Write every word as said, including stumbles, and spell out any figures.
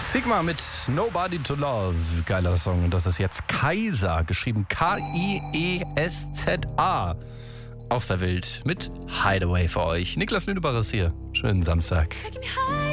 Sigma mit Nobody to Love. Geiler Song. Und das ist jetzt Kaiser, geschrieben K I E S Z A. Auch sehr wild mit Hideaway für euch. Niklas Lünebacher ist hier. Schönen Samstag. Taking me high.